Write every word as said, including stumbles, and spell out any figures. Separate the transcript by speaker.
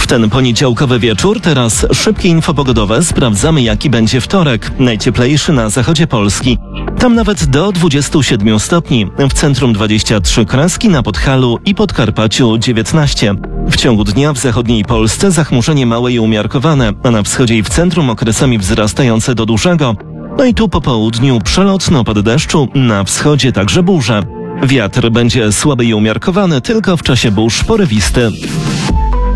Speaker 1: ten poniedziałkowy wieczór teraz szybkie info pogodowe. Sprawdzamy, jaki będzie wtorek. Najcieplejszy na zachodzie Polski. Tam nawet do dwudziestu siedmiu stopni. W centrum dwadzieścia trzy Kreski, na Podhalu i Podkarpaciu dziewiętnaście. W ciągu dnia w zachodniej Polsce zachmurzenie małe i umiarkowane, a na wschodzie i w centrum okresami wzrastające do dużego. No i tu po południu przelotny opad deszczu, na wschodzie także burze. Wiatr będzie słaby i umiarkowany, tylko w czasie burz porywisty.